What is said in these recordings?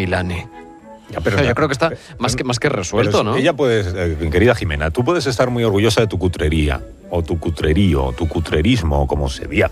Milane. Pero yo creo que está más que resuelto, ¿no? Ella puede, querida Jimena, tú puedes estar muy orgullosa de tu cutrería, o tu cutrerío, o tu cutrerismo, como se diga.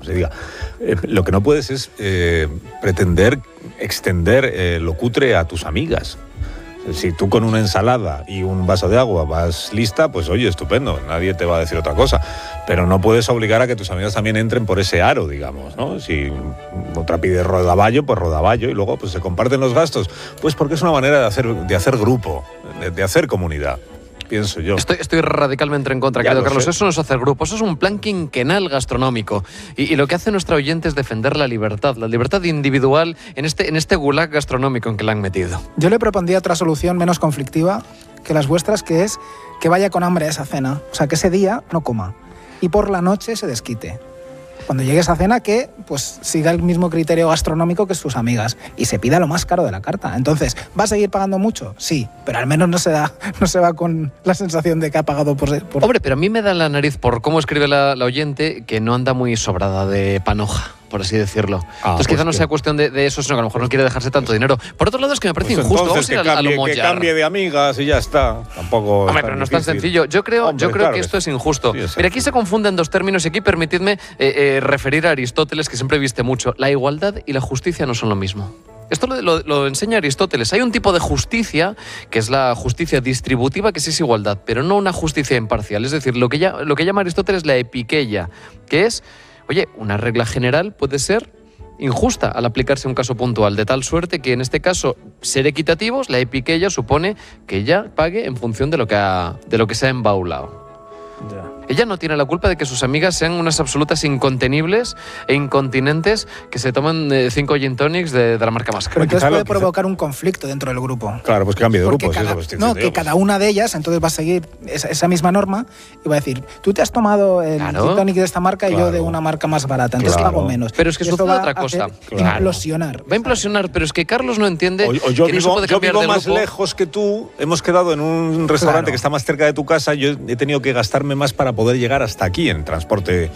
Lo que no puedes es pretender extender lo cutre a tus amigas. Si tú con una ensalada y un vaso de agua vas lista, pues oye, estupendo, nadie te va a decir otra cosa. Pero no puedes obligar a que tus amigas también entren por ese aro, digamos, ¿no? Si otra pide rodaballo, pues rodaballo, y luego pues se comparten los gastos. Pues porque es una manera de hacer grupo, de hacer comunidad. Pienso yo. Estoy radicalmente en contra, querido Carlos. Eso no es hacer grupo, eso es un plan quinquenal gastronómico. Y lo que hace nuestra oyente es defender la libertad individual en este gulag gastronómico en que la han metido. Yo le propondría otra solución menos conflictiva que las vuestras, que es que vaya con hambre a esa cena. O sea, que ese día no coma y por la noche se desquite. Cuando llegue a esa cena, que pues siga el mismo criterio gastronómico que sus amigas y se pida lo más caro de la carta. Entonces, ¿va a seguir pagando mucho? Sí, pero al menos no se va con la sensación de que ha pagado por... Hombre, pero a mí me da la nariz por cómo escribe la oyente, que no anda muy sobrada de panoja, por así decirlo. Entonces quizá no sea cuestión de eso, sino que a lo mejor no quiere dejarse tanto dinero. Por otro lado, es que me parece injusto. Vamos a ir a lo mollar. Que cambie de amigas y ya está. Tampoco. Hombre, pero no es tan sencillo. Yo creo que esto es injusto. Sí, mira, aquí se confunden dos términos y aquí permitidme referir a Aristóteles, que siempre viste mucho. La igualdad y la justicia no son lo mismo. Esto lo enseña Aristóteles. Hay un tipo de justicia, que es la justicia distributiva, que sí es igualdad, pero no una justicia imparcial. Es decir, lo que llama Aristóteles la epikeia, que es... Oye, una regla general puede ser injusta al aplicarse a un caso puntual, de tal suerte que en este caso ser equitativos, la epikeia supone que ella pague en función de lo que se ha embaulado. Ya. Ella no tiene la culpa de que sus amigas sean unas absolutas incontenibles e incontinentes que se toman 5 gin tonics de la marca más cara. Pero entonces puede provocar un conflicto dentro del grupo. Claro, pues que cambie de grupo. Que cada una de ellas entonces va a seguir esa misma norma y va a decir, tú te has tomado el gin tonic de esta marca y yo de una marca más barata, entonces pago menos. Pero es que sucede otra cosa. Implosionar. Va a implosionar, pero es que Carlos no entiende yo que no se puede cambiar de grupo. Yo vivo más lejos que tú, hemos quedado en un restaurante que está más cerca de tu casa, yo he tenido que gastarme más para poder llegar hasta aquí en transporte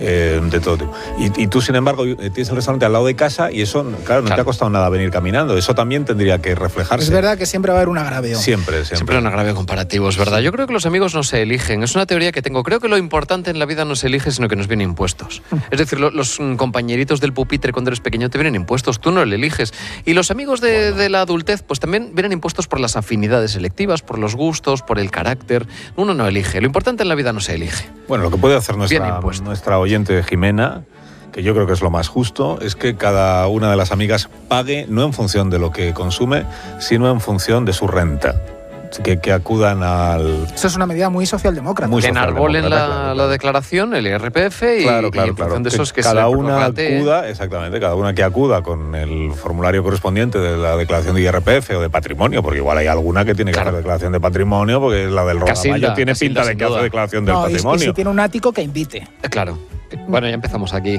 de todo tipo. Y tú, sin embargo, tienes el restaurante al lado de casa y eso, claro, no te ha costado nada venir caminando. Eso también tendría que reflejarse. Es verdad que siempre va a haber un agravio. Siempre un agravio comparativo, es verdad. Yo creo que los amigos no se eligen. Es una teoría que tengo. Creo que lo importante en la vida no se elige, sino que nos vienen impuestos. Es decir, los compañeritos del pupitre cuando eres pequeño te vienen impuestos. Tú no le eliges. Y los amigos de la adultez, pues también vienen impuestos por las afinidades selectivas, por los gustos, por el carácter. Uno no elige. Lo importante en la vida no se elige. Bueno, lo que puede hacer nuestra oyente Jimena, que yo creo que es lo más justo, es que cada una de las amigas pague no en función de lo que consume, sino en función de su renta. Que acudan al... Eso es una medida muy socialdemócrata. Que enarbolen la declaración, el IRPF y en función de eso es que cada una acuda, exactamente, cada una que acuda con el formulario correspondiente de la declaración de IRPF o de patrimonio, porque igual hay alguna que tiene que hacer declaración de patrimonio, porque la del rodaballo tiene pinta de que hace declaración del patrimonio. Y si tiene un ático, que invite. Claro. Bueno, ya empezamos aquí.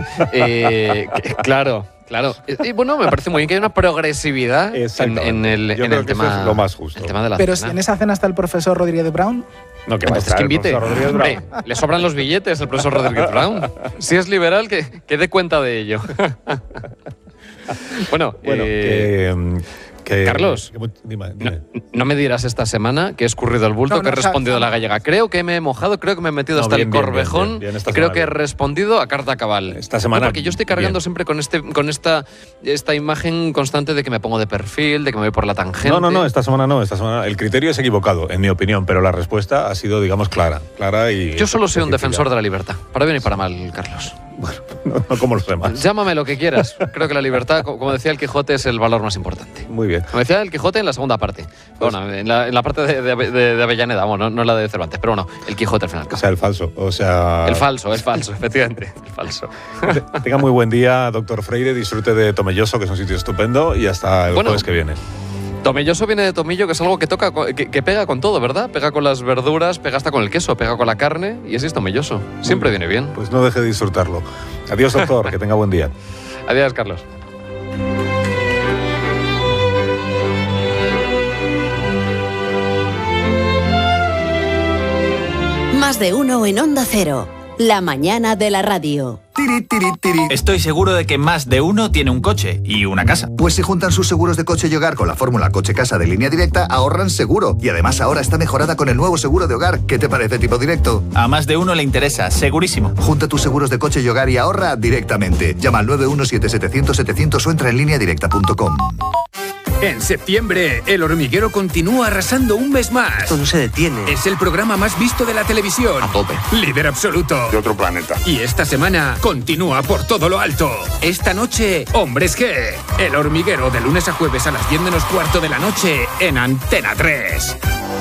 Claro. Y bueno, me parece muy bien que hay una progresividad en el tema. Eso es lo más justo. El tema de la Pero cena. si en esa cena está el profesor Rodríguez Brown. No, que entonces que invite. Hombre, le sobran los billetes el profesor Rodríguez Brown. Si es liberal, que dé cuenta de ello. Bueno, Carlos, dime. No me dirás esta semana que he escurrido el bulto, que he respondido a la gallega. Creo que me he mojado, creo que me he metido hasta el corvejón bien, y creo que he respondido a carta cabal. Esta semana. Porque yo estoy cargando siempre con esta imagen constante de que me pongo de perfil, de que me voy por la tangente. No, esta semana el criterio es equivocado, en mi opinión, pero la respuesta ha sido, digamos, clara y... Yo solo soy un defensor de la libertad, para bien y para mal, Carlos. Bueno, no como los demás. Llámame lo que quieras. Creo que la libertad, como decía el Quijote, es el valor más importante. Muy bien. Como decía el Quijote en la segunda parte. Bueno, en la parte de Avellaneda, bueno, no la de Cervantes, pero bueno, el Quijote al final. O sea, el falso. El falso, efectivamente. El falso. Tenga muy buen día, doctor Freire. Disfrute de Tomelloso, que es un sitio estupendo, y hasta el jueves que viene. Tomelloso viene de tomillo, que es algo que toca, que pega con todo, ¿verdad? Pega con las verduras, pega hasta con el queso, pega con la carne, y así es tomelloso. Siempre viene bien. Pues no deje de disfrutarlo. Adiós, doctor, que tenga buen día. Adiós, Carlos. Más de uno en Onda Cero, la mañana de la radio. Estoy seguro de que más de uno tiene un coche y una casa. Pues si juntan sus seguros de coche y hogar con la fórmula coche-casa de Línea Directa, ahorran seguro. Y además ahora está mejorada con el nuevo seguro de hogar. ¿Qué te parece, Tipo Directo? A más de uno le interesa, segurísimo. Junta tus seguros de coche y hogar y ahorra directamente. Llama al 917-700-700 o entra en lineadirecta.com. En septiembre, El Hormiguero continúa arrasando un mes más. Esto no se detiene. Es el programa más visto de la televisión. A tope. Líder absoluto. De otro planeta. Y esta semana continúa por todo lo alto. Esta noche, Hombres G. El Hormiguero, de lunes a jueves a las 10 menos cuarto de la noche en Antena 3.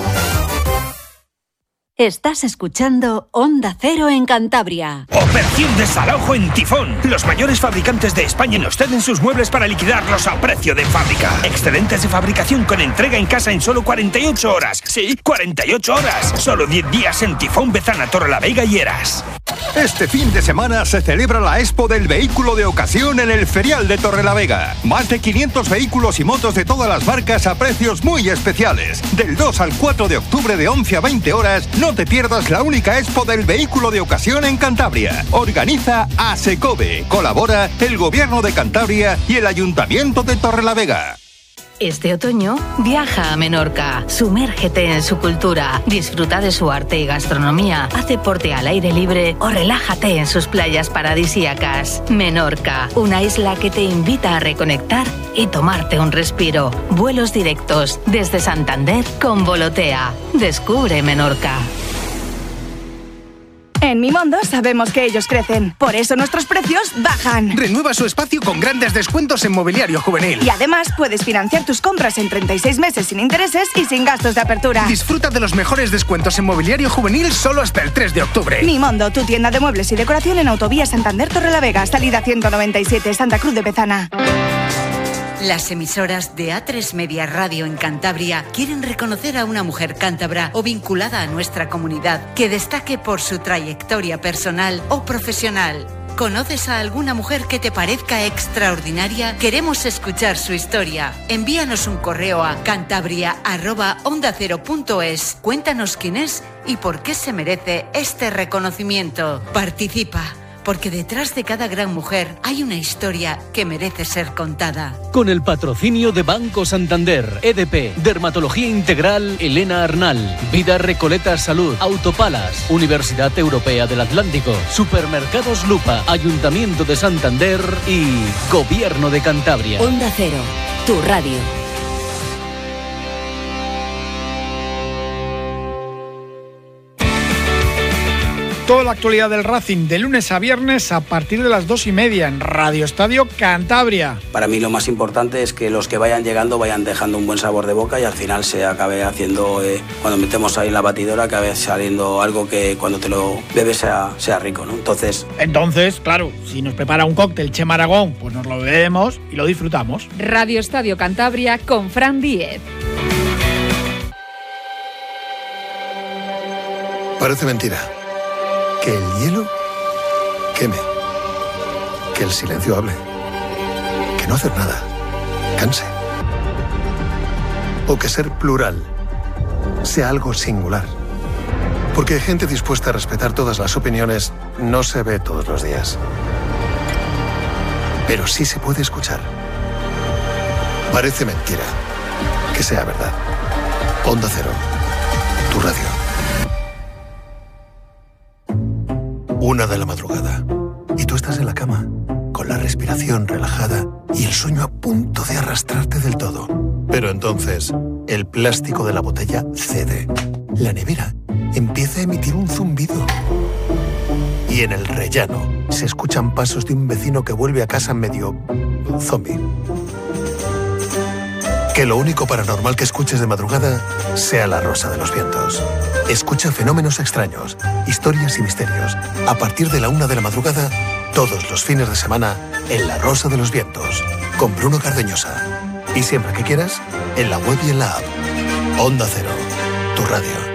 Estás escuchando Onda Cero en Cantabria. Operación desalojo en Tifón. Los mayores fabricantes de España nos ceden sus muebles para liquidarlos a precio de fábrica. Excedentes de fabricación con entrega en casa en solo 48 horas. Sí, 48 horas. Solo 10 días en Tifón, Bezana, Torrelavega y Heras. Este fin de semana se celebra la Expo del Vehículo de Ocasión en el Ferial de Torrelavega. Más de 500 vehículos y motos de todas las marcas a precios muy especiales. Del 2 al 4 de octubre de 11 a 20 horas, no te pierdas la única Expo del Vehículo de Ocasión en Cantabria. Organiza ASECOVE. Colabora el Gobierno de Cantabria y el Ayuntamiento de Torrelavega. Este otoño, viaja a Menorca, sumérgete en su cultura, disfruta de su arte y gastronomía, haz deporte al aire libre o relájate en sus playas paradisíacas. Menorca, una isla que te invita a reconectar y tomarte un respiro. Vuelos directos desde Santander con Volotea. Descubre Menorca. En Mimondo sabemos que ellos crecen, por eso nuestros precios bajan. Renueva su espacio con grandes descuentos en mobiliario juvenil. Y además puedes financiar tus compras en 36 meses sin intereses y sin gastos de apertura. Disfruta de los mejores descuentos en mobiliario juvenil solo hasta el 3 de octubre. Mimondo, tu tienda de muebles y decoración en Autovía Santander Torrelavega, salida 197, Santa Cruz de Bezana. Las emisoras de A3 Media Radio en Cantabria quieren reconocer a una mujer cántabra o vinculada a nuestra comunidad que destaque por su trayectoria personal o profesional. ¿Conoces a alguna mujer que te parezca extraordinaria? Queremos escuchar su historia. Envíanos un correo a cantabria@ondacero.es. Cuéntanos quién es y por qué se merece este reconocimiento. Participa. Porque detrás de cada gran mujer hay una historia que merece ser contada. Con el patrocinio de Banco Santander, EDP, Dermatología Integral Elena Arnal, Vida Recoleta Salud, Autopalas, Universidad Europea del Atlántico, Supermercados Lupa, Ayuntamiento de Santander y Gobierno de Cantabria. Onda Cero, tu radio. Toda la actualidad del Racing de lunes a viernes a partir de las 2:30 en Radio Estadio Cantabria. Para mí lo más importante es que los que vayan llegando vayan dejando un buen sabor de boca y al final se acabe haciendo, cuando metemos ahí en la batidora, acabe saliendo algo que cuando te lo bebes sea rico, ¿no? Entonces, claro, si nos prepara un cóctel Chema Aragón, pues nos lo bebemos y lo disfrutamos. Radio Estadio Cantabria con Fran Díez. Parece mentira. Que el hielo queme. Que el silencio hable. Que no hacer nada canse. O que ser plural sea algo singular. Porque gente dispuesta a respetar todas las opiniones no se ve todos los días. Pero sí se puede escuchar. Parece mentira. Que sea verdad. Onda Cero. Tu radio. 1 de la madrugada. Y tú estás en la cama, con la respiración relajada y el sueño a punto de arrastrarte del todo. Pero entonces, el plástico de la botella cede. La nevera empieza a emitir un zumbido. Y en el rellano se escuchan pasos de un vecino que vuelve a casa medio zombie. Que lo único paranormal que escuches de madrugada sea la rosa de los vientos. Escucha fenómenos extraños, historias y misterios. A partir de la 1 de la madrugada, todos los fines de semana, en La Rosa de los Vientos, con Bruno Cardeñosa. Y siempre que quieras, en la web y en la app. Onda Cero, tu radio.